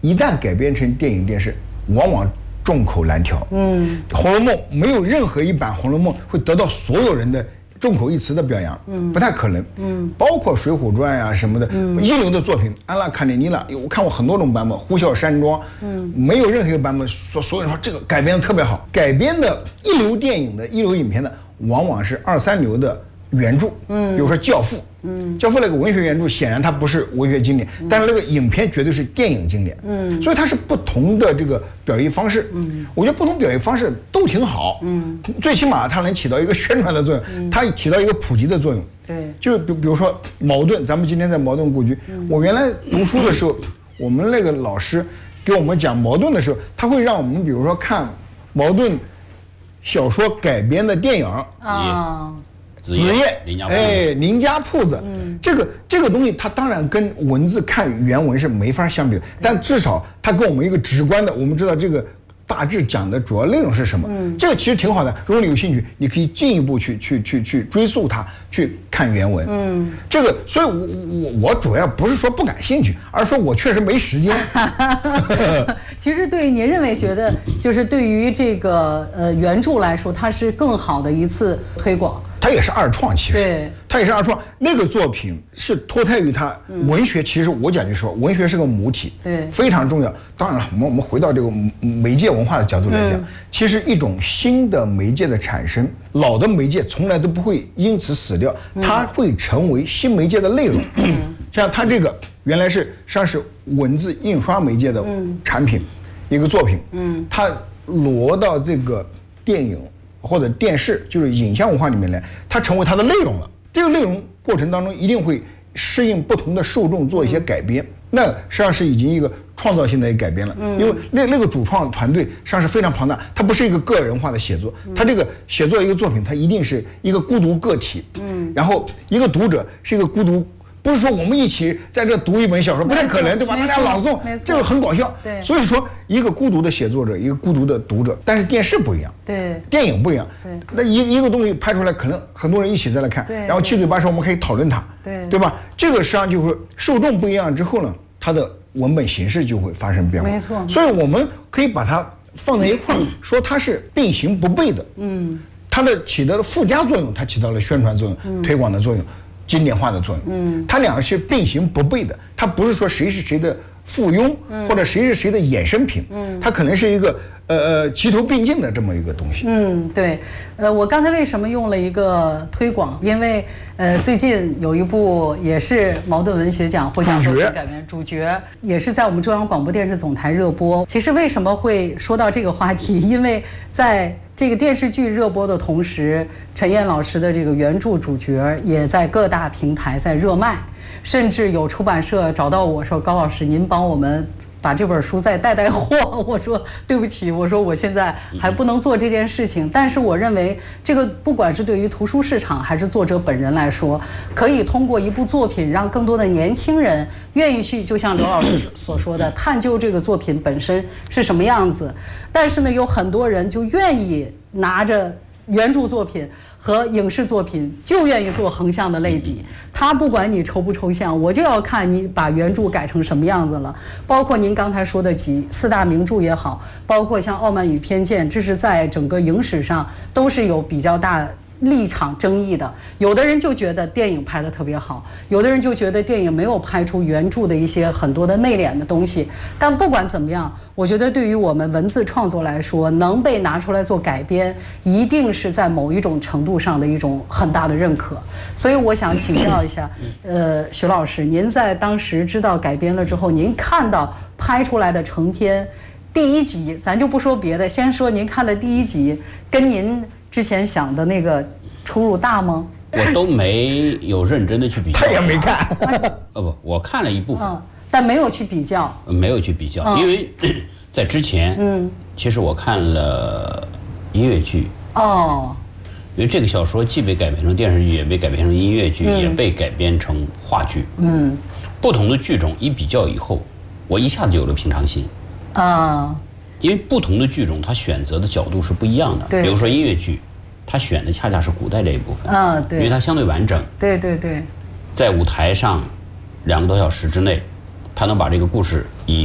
一旦改编成电影电视，往往众口难调。红楼梦没有任何一版红楼梦会得到所有人的众口一词的表扬，不太可能。包括《水浒传》呀什么的，一流的作品，安娜·卡列尼娜，我看过很多种版本，《呼啸山庄》，没有任何一个版本说所有人说这个改编的特别好。改编的一流电影的一流影片的，往往是2、3流的原著，比如说《教父》。教父那个文学原著显然它不是文学经典，但是那个影片绝对是电影经典。所以它是不同的这个表现方式。我觉得不同表现方式都挺好。最起码它能起到一个宣传的作用，它起到一个普及的作用。 对， 就比如说茅盾，咱们今天在茅盾故居，我原来读书的时候，我们那个老师给我们讲茅盾的时候，他会让我们比如说看茅盾小说改编的电影啊。 子夜，林家铺子，这个东西，它当然跟文字看原文是没法相比的，但至少它跟我们一个直观的，我们知道这个大致讲的主要内容是什么。这个其实挺好的，如果你有兴趣，你可以进一步去追溯它，去看原文。这个，所以我主要不是说不感兴趣，而是说我确实没时间。 其实对于您认为觉得，就是对于这个原著来说，它是更好的一次推广。 它也是二创，其实对， 它也是二创。那个作品是脱胎于它文学，其实我讲句实话，文学是个母体， 对， 非常重要。当然了，我们回到这个媒介文化的角度来讲，其实一种新的媒介的产生，老的媒介从来都不会因此死掉，它会成为新媒介的内容。像它这个原来是实际上是文字印刷媒介的产品，一个作品，它挪到这个电影或者电视，就是影像文化里面来，它成为它的内容了。这个内容过程当中一定会适应不同的受众做一些改编，那实际上是已经一个创造性的一个改编了。因为那个主创团队实际上是非常庞大，它不是一个个人化的写作，它这个写作一个作品，它一定是一个孤独个体。然后一个读者是一个孤独。不是说我们一起在这读一本小说，不太可能，对吧？大家朗诵，这个很搞笑。 对， 所以说一个孤独的写作者，一个孤独的读者，但是电视不一样， 对， 电影不一样。 对， 那一个东西拍出来，可能很多人一起再来看，然后七嘴八舌我们可以讨论它，对吧？这个实际上就会受众不一样之后呢，它的文本形式就会发生变化。 没错。 所以我们可以把它放在一块儿，说它是并行不悖的。它的起到了附加作用，它起到了宣传作用、推广的作用。经典化的作用，它两个是并行不悖的，它不是说谁是谁的附庸，或者谁是谁的衍生品，它可能是一个齐头并进的这么一个东西。 对，我刚才为什么用了一个推广？因为最近有一部也是茅盾文学奖获奖作品改编，主角也是在我们中央广播电视总台热播。其实为什么会说到这个话题？因为在这个电视剧热播的同时，陈燕老师的这个原著主角也在各大平台在热卖，甚至有出版社找到我说：“高老师，您帮我们把这本书再带货。”我说对不起，我说我现在还不能做这件事情。但是我认为这个不管是对于图书市场还是作者本人来说，可以通过一部作品让更多的年轻人愿意去，就像刘老师所说的，探究这个作品本身是什么样子。但是呢，有很多人就愿意拿着原著作品和影视作品就愿意做横向的类比，他不管你抽不抽象，我就要看你把原著改成什么样子了。包括您刚才说的四大名著也好，包括像《傲慢与偏见》，这是在整个影史上都是有比较大立场争议的。有的人就觉得电影拍得特别好，有的人就觉得电影没有拍出原著的一些很多的内敛的东西。但不管怎么样，我觉得对于我们文字创作来说，能被拿出来做改编，一定是在某一种程度上的一种很大的认可。所以我想请教一下，徐老师，您在当时知道改编了之后，您看到拍出来的成片第一集，咱就不说别的，先说您看了第一集，跟您之前想的那个出入大吗？ 我都没有认真的去比较。 他也没看。 不，我看了一部分， 但没有去比较。 没有去比较，因为在之前，其实我看了音乐剧。因为这个小说既被改编成电视剧，也被改编成音乐剧，也被改编成话剧。不同的剧种一比较以后，我一下子有了平常心。因为不同的剧种，它选择的角度是不一样的。比如说音乐剧，它选的恰恰是古代这一部分。因为它相对完整。 对。 在舞台上2个多小时之内，它能把这个故事以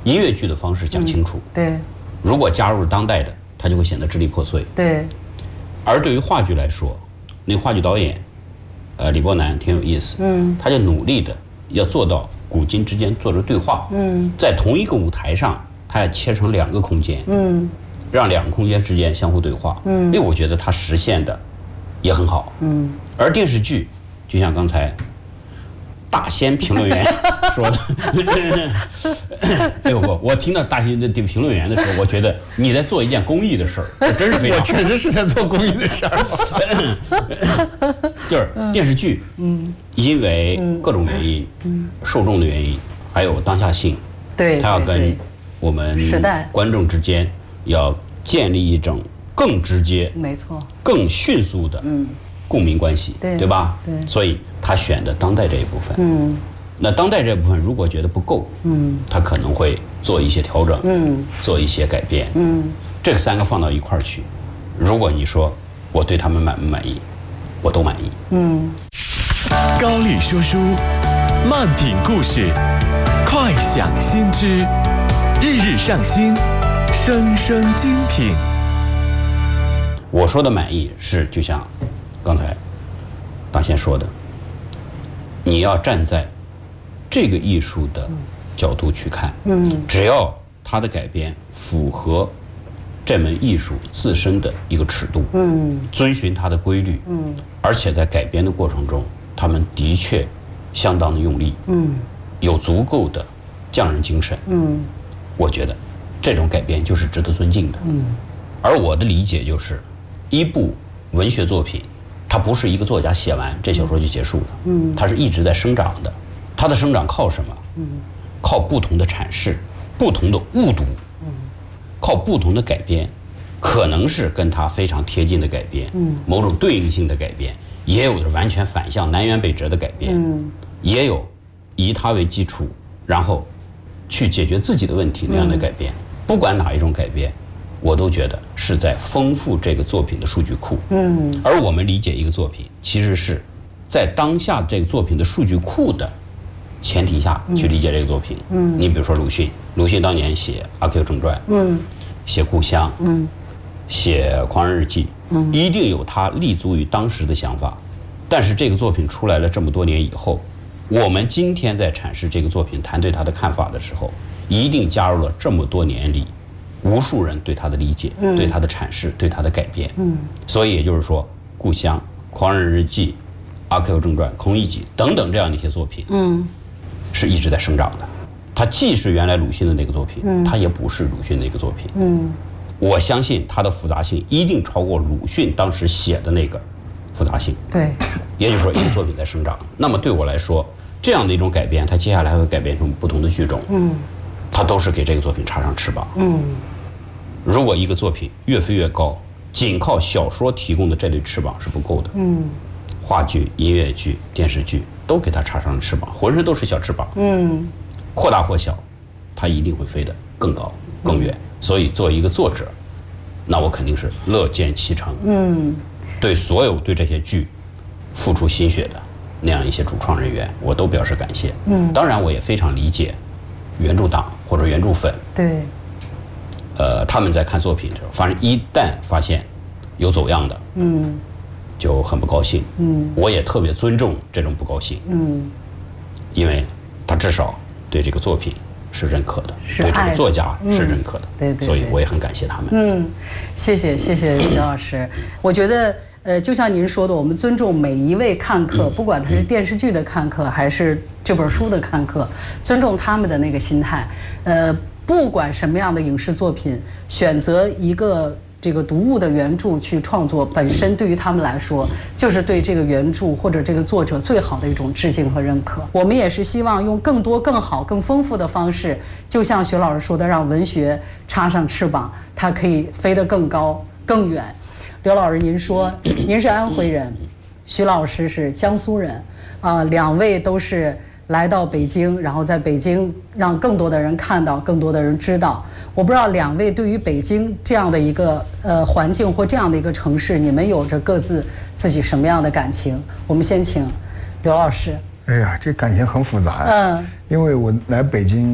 音乐剧的方式讲清楚。 对。 如果加入当代的，它就会显得支离破碎。 对。 而对于话剧来说，那话剧导演，李伯南挺有意思。他就努力的要做到古今之间做着对话。在同一个舞台上，他要切成2个空间。让2个空间之间相互对话。因为我觉得他实现的也很好。而电视剧，就像刚才大仙评论员说的，哎呦我听到大仙的评论员的时候，我觉得你在做一件公益的事儿，这真是非常好。 我确实是在做公益的事儿。就是电视剧，因为各种原因，受众的原因，还有当下性， 对， 它要跟我们观众之间要建立一种更直接、 没错、 更迅速的共鸣关系，对吧？对，所以他选的当代这一部分。那当代这部分如果觉得不够，他可能会做一些调整，做一些改变。这3个放到一块儿去，如果你说我对他们满不满意，我都满意。 高丽说书，慢品故事，快享新知，日日上新，声声精品。 我说的满意是就像刚才大仙说的，你要站在这个艺术的角度去看，只要它的改编符合这门艺术自身的一个尺度，遵循它的规律，而且在改编的过程中，他们的确相当的用力，有足够的匠人精神，我觉得这种改编就是值得尊敬的。而我的理解就是，一部文学作品，它不是一个作家写完这小说就结束了，它是一直在生长的。它的生长靠什么？靠不同的阐释，不同的误读，靠不同的改编，可能是跟它非常贴近的改编，某种对应性的改编，也有的完全反向南辕北辙的改编，也有以它为基础，然后去解决自己的问题那样的改编。不管哪一种改编，我都觉得是在丰富这个作品的数据库。而我们理解一个作品，其实是在当下这个作品的数据库的前提下去理解这个作品。你比如说鲁迅当年写《阿 Q 正传》，写《故乡》，写《狂人日记》，一定有他立足于当时的想法。但是这个作品出来了这么多年以后，我们今天在阐释这个作品、谈对他的看法的时候，一定加入了这么多年里无数人对他的理解、对他的阐释、对他的改变。所以也就是说，《故乡》《狂人日记》《阿 Q 正传》《孔乙己》等等这样的一些作品，是一直在生长的。它既是原来鲁迅的那个作品，它也不是鲁迅的一个作品。我相信它的复杂性一定超过鲁迅当时写的那个复杂性。 对， 也就是说，一个作品在生长。那么对我来说，这样的一种改编，它接下来会改编成不同的剧种。它都是给这个作品插上翅膀。如果一个作品越飞越高，仅靠小说提供的这类翅膀是不够的。话剧、音乐剧、电视剧都给它插上了翅膀，浑身都是小翅膀。扩大或小，它一定会飞得更高更远。所以作为一个作者，那我肯定是乐见其成。对所有对这些剧付出心血的那样一些主创人员，我都表示感谢。当然我也非常理解原著党或者原著粉， 对， 他们在看作品的时候，反正一旦发现有走样的，就很不高兴。我也特别尊重这种不高兴。因为他至少对这个作品是认可的，对这个作家是认可的。 对， 所以我也很感谢他们。 谢谢徐老师。我觉得就像您说的，我们尊重每一位看客，不管他是电视剧的看客还是这本书的看客，尊重他们的那个心态。不管什么样的影视作品，选择一个这个读物的原著去创作，本身对于他们来说，就是对这个原著或者这个作者最好的一种致敬和认可。我们也是希望用更多、更好、更丰富的方式，就像徐老师说的，让文学插上翅膀，它可以飞得更高、更远。刘老师，您说您是安徽人，徐老师是江苏人，两位都是来到北京，然后在北京让更多的人看到，更多的人知道。我不知道两位对于北京这样的一个环境或这样的一个城市，你们有着各自自己什么样的感情？我们先请刘老师。 哎呀，这感情很复杂呀。因为我来北京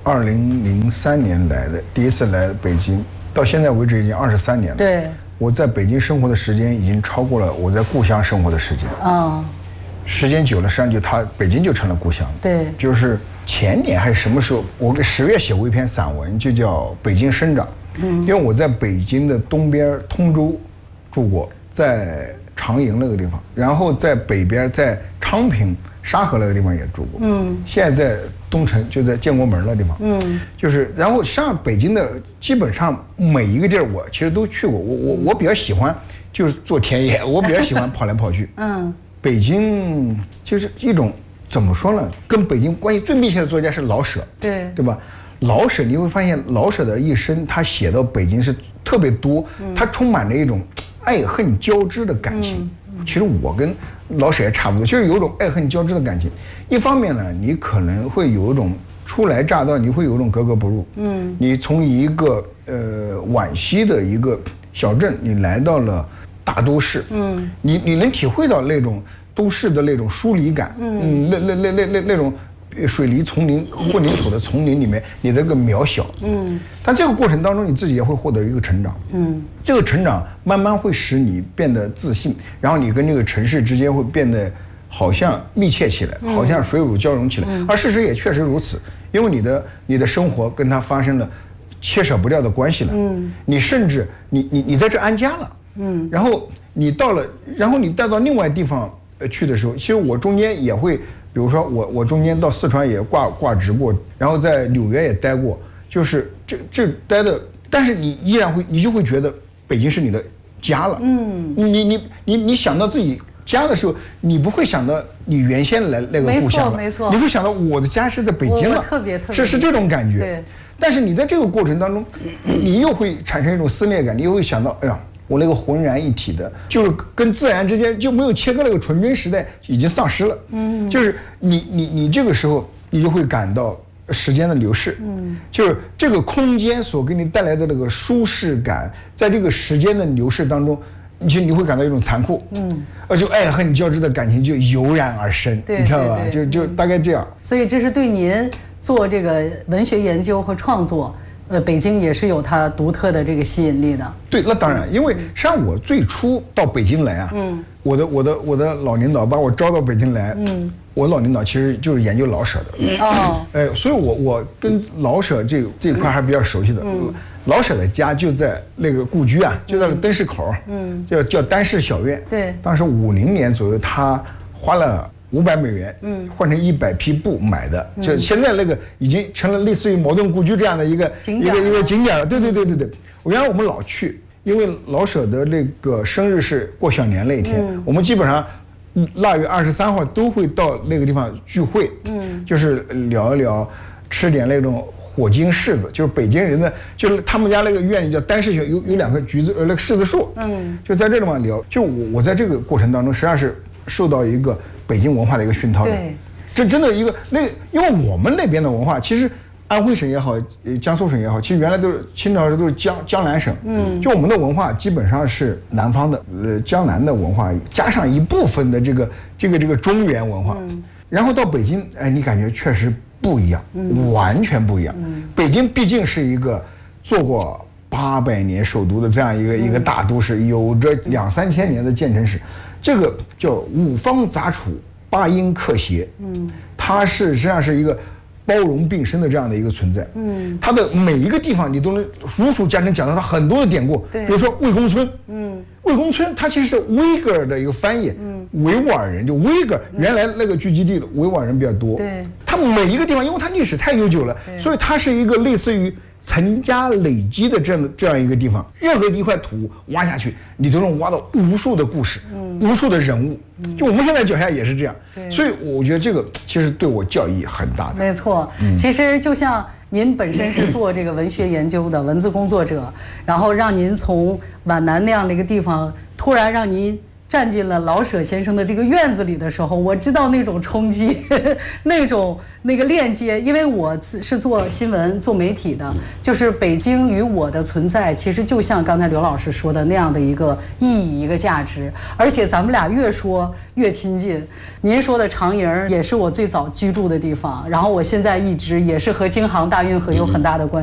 2003年来的，第一次来北京，到现在为止已经23年了。 对， 我在北京生活的时间已经超过了我在故乡生活的时间。时间久了，实际上北京就成了故乡。 对， 就是前年还是什么时候，我10月写过一篇散文，就叫《北京生长》。因为我在北京的东边通州住过，在长营那个地方，然后在北边在昌平沙河那个地方也住过。现在在东城，就在建国门那地方。就是然后上北京的基本上每一个地儿我其实都去过。我比较喜欢就是做田野，我比较喜欢跑来跑去。北京就是一种怎么说呢？跟北京关系最密切的作家是老舍，对吧？老舍你会发现，老舍的一生他写到北京是特别多，他充满了一种爱恨交织的感情。其实我跟老舍也差不多，就是有一种爱恨交织的感情。一方面呢，你可能会有一种初来乍到，你会有一种格格不入。你从一个皖西的一个小镇，你来到了大都市，你能体会到那种都市的那种疏离感，那种水泥丛林、混凝土的丛林里面，你的这个渺小，但这个过程当中，你自己也会获得一个成长，这个成长慢慢会使你变得自信，然后你跟这个城市之间会变得好像密切起来，好像水乳交融起来，而事实也确实如此，因为你的生活跟它发生了切舍不掉的关系了，你甚至你在这安家了。然后你带到另外地方去的时候，其实我中间也会，比如说我中间到四川也挂职过，然后在纽约也待过，就是这待的，但是你依然你就会觉得北京是你的家了。你想到自己家的时候，你不会想到你原先来那个故乡了， 没错， 你会想到我的家是在北京了， 特别是这种感觉。 对， 但是你在这个过程当中，你又会产生一种撕裂感，你又会想到，哎呀。我那个浑然一体的，就是跟自然之间就没有切割，那个纯真时代已经丧失了。就是你这个时候，你就会感到时间的流逝。就是这个空间所给你带来的那个舒适感，在这个时间的流逝当中，你会感到一种残酷。而且爱恨交织的感情就油然而生，你知道吧？就大概这样。 所以这是对您做这个文学研究和创作。北京也是有它独特的这个吸引力的。 对，那当然，因为实际上我最初到北京来啊，我的老领导把我招到北京来，我老领导其实就是研究老舍的，所以我跟老舍这块还比较熟悉的。老舍的家就在那个故居啊，就在灯市口，叫丹氏小院。 对， 当时50年左右，他花了500美元，换成100匹布买的，就现在那个已经成了类似于茅盾故居这样的一个景点了。对。原来我们老去，因为老舍的那个生日是过小年那一天，我们基本上腊月23号都会到那个地方聚会，就是聊一聊，吃点那种火晶柿子，就是北京人的，就是他们家那个院里叫丹氏学，有2棵橘子那个柿子树，就在这地方聊。就我在这个过程当中，实际上是受到一个北京文化的一个熏陶的。这真的一个因为我们那边的文化，其实安徽省也好，江苏省也好，其实原来都是清朝时都是江南省，就我们的文化基本上是南方的，江南的文化加上一部分的这个中原文化，然后到北京，你感觉确实不一样，完全不一样。北京毕竟是一个做过800年首都的这样一个大都市，有着2-3千年的建成史，这个叫五方杂处，八音克谐，它实际上是一个包容并生的这样的一个存在。它的每一个地方你都能如数家珍讲到它很多的典故，比如说魏公村，魏公村它其实是维格尔的一个翻译，维吾尔人就维格尔，原来那个聚集地维吾尔人比较多，它每一个地方因为它历史太悠久了，所以它是一个类似于层加累积的这样一个地方，任何一块土挖下去，你都能挖到无数的故事，无数的人物。就我们现在脚下也是这样，所以我觉得这个其实对我教益很大的。 没错，其实就像您本身是做这个文学研究的文字工作者，然后让您从皖南那样的一个地方，突然让您站进了老舍先生的这个院子里的时候，我知道那种冲击，那个链接，因为我是做新闻、做媒体的，就是北京与我的存在，其实就像刚才刘老师说的那样的一个意义、一个价值，而且咱们俩越说越亲近。您说的长营也是我最早居住的地方，然后我现在一直也是和京杭大运河有很大的关系。